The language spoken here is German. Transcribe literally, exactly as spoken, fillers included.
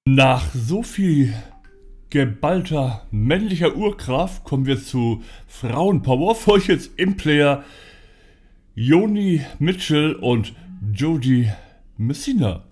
Nach so viel geballter männlicher Urkraft kommen wir zu Frauenpower. Für euch jetzt im Player Joni Mitchell und Jodie Messina.